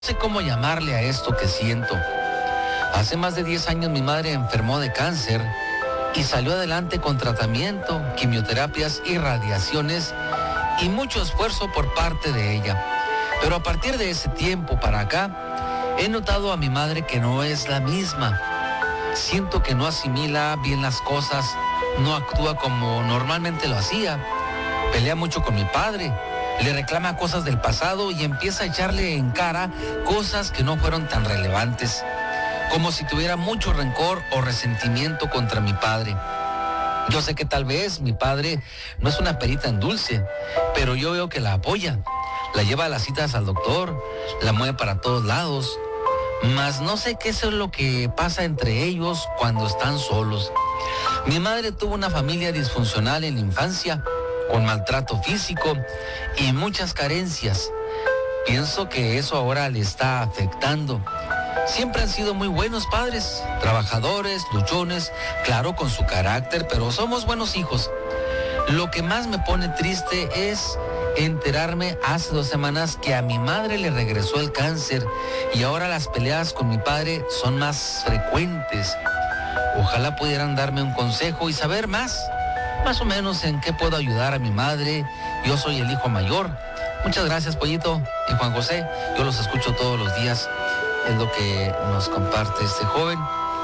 No sé cómo llamarle a esto que siento. Hace más de 10 años mi madre enfermó de cáncer y salió adelante con tratamiento, quimioterapias y radiaciones y mucho esfuerzo por parte de ella. Pero a partir de ese tiempo para acá, he notado a mi madre que no es la misma. Siento que no asimila bien las cosas, no actúa como normalmente lo hacía. Pelea mucho con mi padre, le reclama cosas del pasado y empieza a echarle en cara cosas que no fueron tan relevantes, como si tuviera mucho rencor o resentimiento contra mi padre. Yo sé que tal vez mi padre no es una perita en dulce, pero yo veo que la apoya, la lleva a las citas al doctor, la mueve para todos lados, mas no sé qué es lo que pasa entre ellos cuando están solos. Mi madre tuvo una familia disfuncional en la infancia, con maltrato físico y muchas carencias. Pienso que eso ahora le está afectando. Siempre han sido muy buenos padres, trabajadores, luchones, claro, con su carácter, pero somos buenos hijos. Lo que más me pone triste es enterarme hace 2 semanas que a mi madre le regresó el cáncer y ahora las peleas con mi padre son más frecuentes. Ojalá pudieran darme un consejo y saber más o menos en qué puedo ayudar a mi madre. Yo soy el hijo mayor. Muchas gracias, Pollito y Juan José. Yo los escucho todos los días. Es lo que nos comparte este joven.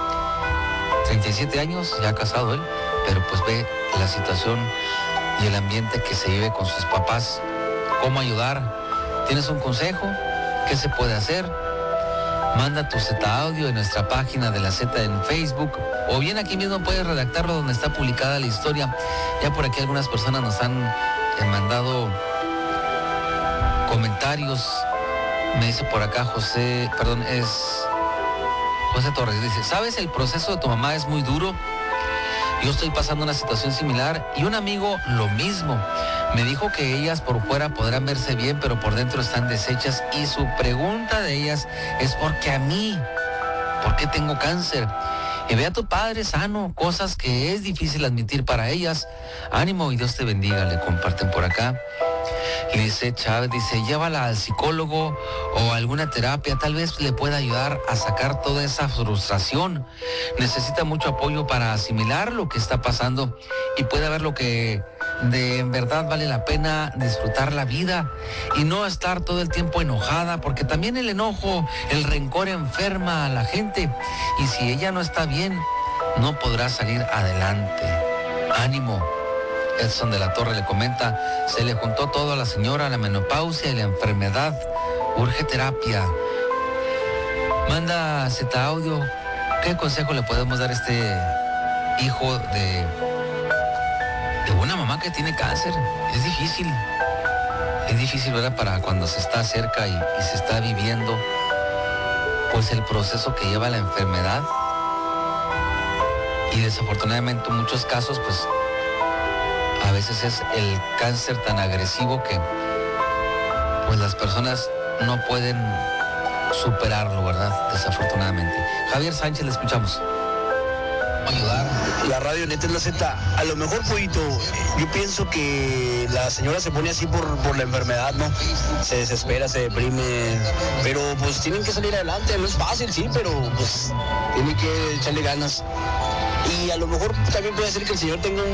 37 años, ya casado él, pero pues ve la situación y el ambiente que se vive con sus papás. ¿Cómo ayudar? ¿Tienes un consejo? ¿Qué se puede hacer? Manda tu Z audio en nuestra página de la Z en Facebook, o bien aquí mismo puedes redactarlo donde está publicada la historia. Ya por aquí algunas personas nos han mandado comentarios. Me dice por acá José Torres, dice: ¿sabes? El proceso de tu mamá es muy duro. Yo estoy pasando una situación similar y un amigo lo mismo. Me dijo que ellas por fuera podrán verse bien, pero por dentro están deshechas, y su pregunta de ellas es: ¿por qué a mí? ¿Por qué tengo cáncer? Y ve a tu padre sano, cosas que es difícil admitir para ellas. Ánimo y Dios te bendiga, le comparten por acá. Y dice Chávez, dice: llévala al psicólogo o alguna terapia, tal vez le pueda ayudar a sacar toda esa frustración. Necesita mucho apoyo para asimilar lo que está pasando y pueda ver lo que en verdad vale la pena, disfrutar la vida y no estar todo el tiempo enojada, porque también el enojo, el rencor enferma a la gente, y si ella no está bien, no podrá salir adelante. Ánimo. Edson de la Torre le comenta: se le juntó todo a la señora, la menopausia y la enfermedad, urge terapia. Manda Z audio. ¿Qué consejo le podemos dar a este hijo de una mamá que tiene cáncer? Es difícil, ¿verdad? Para cuando se está cerca y se está viviendo pues el proceso que lleva la enfermedad, y desafortunadamente en muchos casos pues a veces es el cáncer tan agresivo que pues las personas no pueden superarlo, ¿verdad? Desafortunadamente. Javier Sánchez, le escuchamos. Ayudar. La radio neta es la Z. A lo mejor, Pollito, yo pienso que la señora se pone así por la enfermedad, ¿no? Se desespera, se deprime, pero pues tienen que salir adelante. No es fácil, sí, pero pues tienen que echarle ganas. Y a lo mejor también puede ser que el señor tenga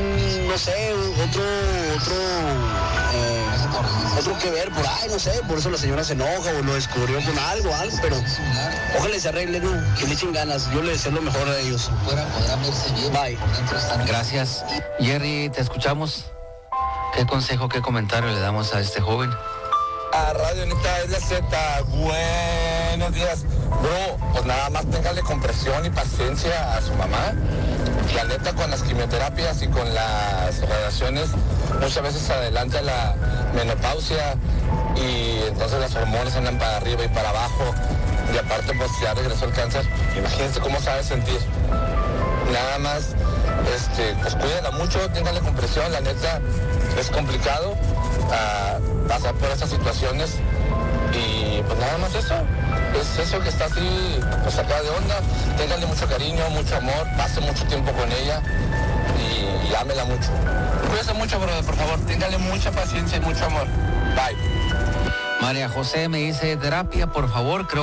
otro que ver por ahí, no sé, por eso la señora se enoja o lo descubrió con algo, pero ojalá se arregle, ¿no? Que le echen ganas. Yo le deseo lo mejor a ellos. Bye. Gracias. Jerry, te escuchamos. ¿Qué consejo, qué comentario le damos a este joven? A Radio Neta es la Z. Buenos días. Bro, pues nada más téngale comprensión y paciencia a su mamá. La neta, con las quimioterapias y con las radiaciones, muchas veces se adelanta la menopausia y entonces las hormonas andan para arriba y para abajo. Y aparte, pues ya regresó el cáncer. Imagínense cómo sabe sentir. Nada más, pues cuídala mucho, téngale comprensión. La neta, es complicado pasar por esas situaciones. Y pues nada más eso. Es eso que está así, pues sacada de onda. Ténganle mucho cariño, mucho amor, pase mucho tiempo con ella y ámela mucho. Cuídese mucho, brother, por favor. Ténganle mucha paciencia y mucho amor. Bye. María José me dice, terapia, por favor, creo